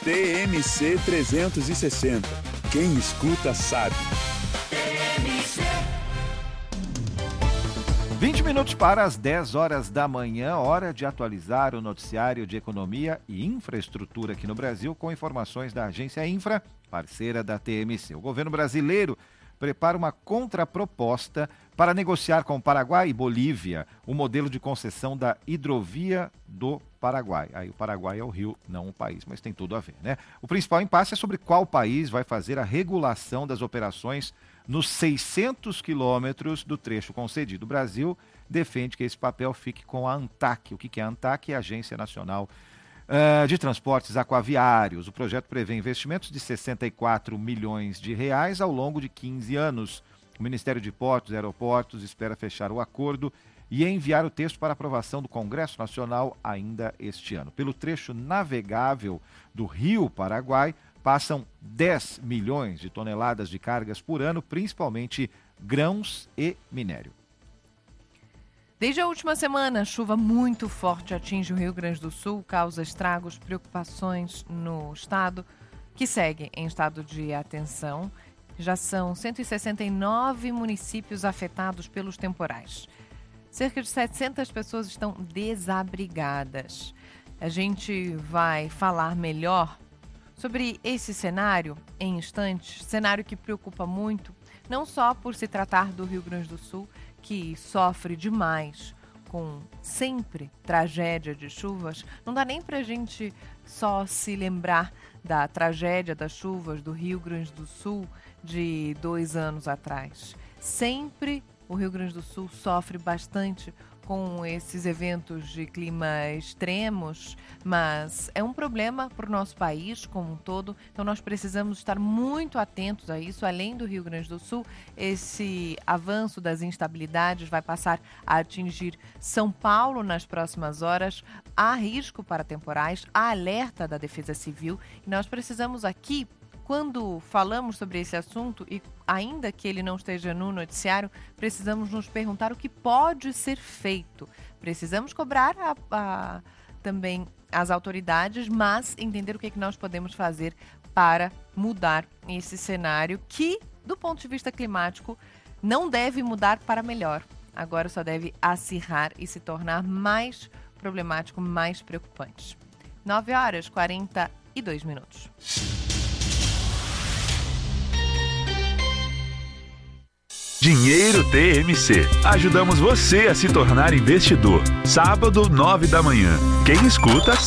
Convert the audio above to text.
TMC 360. Quem escuta sabe. 20 minutos para as 10 horas da manhã, hora de atualizar o noticiário de economia e infraestrutura aqui no Brasil com informações da Agência Infra, parceira da TMC. O governo brasileiro prepara uma contraproposta para negociar com o Paraguai e Bolívia o modelo de concessão da hidrovia do Paraguai. Aí o Paraguai é o rio, não o país, mas tem tudo a ver, né? O principal impasse é sobre qual país vai fazer a regulação das operações nos 600 quilômetros do trecho concedido. O Brasil defende que esse papel fique com a ANTAQ. O que é a ANTAQ? É a Agência Nacional de Transportes Aquaviários. O projeto prevê investimentos de 64 milhões de reais ao longo de 15 anos. O Ministério de Portos e Aeroportos espera fechar o acordo e enviar o texto para aprovação do Congresso Nacional ainda este ano. Pelo trecho navegável do Rio Paraguai, passam 10 milhões de toneladas de cargas por ano, principalmente grãos e minério. Desde a última semana, chuva muito forte atinge o Rio Grande do Sul, causa estragos, preocupações no estado, que segue em estado de atenção. Já são 169 municípios afetados pelos temporais. Cerca de 700 pessoas estão desabrigadas. A gente vai falar melhor sobre esse cenário em instantes, cenário que preocupa muito, não só por se tratar do Rio Grande do Sul, que sofre demais com sempre tragédia de chuvas. Não dá nem para a gente só se lembrar da tragédia das chuvas do Rio Grande do Sul de 2 anos atrás. Sempre o Rio Grande do Sul sofre bastante com esses eventos de clima extremos, mas é um problema para o nosso país como um todo, então nós precisamos estar muito atentos a isso. Além do Rio Grande do Sul, esse avanço das instabilidades vai passar a atingir São Paulo nas próximas horas. Há risco para temporais, há alerta da Defesa Civil e nós precisamos aqui, quando falamos sobre esse assunto, e ainda que ele não esteja no noticiário, precisamos nos perguntar o que pode ser feito. Precisamos cobrar também as autoridades, mas entender o que nós podemos fazer para mudar esse cenário que, do ponto de vista climático, não deve mudar para melhor. Agora só deve acirrar e se tornar mais problemático, mais preocupante. 9h42. Dinheiro TMC. Ajudamos você a se tornar investidor. Sábado, 9 da manhã. Quem escuta